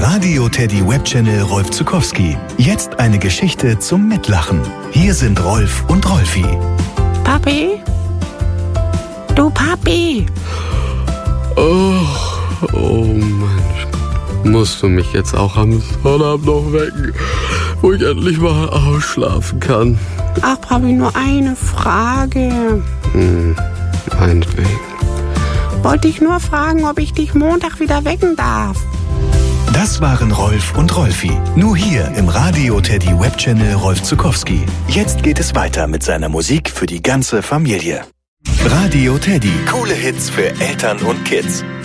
Der Radio Teddy Webchannel Rolf Zuckowski. Jetzt eine Geschichte zum Mitlachen. Hier sind Rolf und Rolfi. Papi? Du Papi? Oh Mensch, musst du mich jetzt auch am Sonnabend noch wecken, wo ich endlich mal ausschlafen kann? Ach Papi, nur eine Frage. Meinetwegen. Wollte ich nur fragen, ob ich dich Montag wieder wecken darf. Das waren Rolf und Rolfi. Nur hier im Radio Teddy Webchannel Rolf Zuckowski. Jetzt geht es weiter mit seiner Musik für die ganze Familie. Radio Teddy. Coole Hits für Eltern und Kids.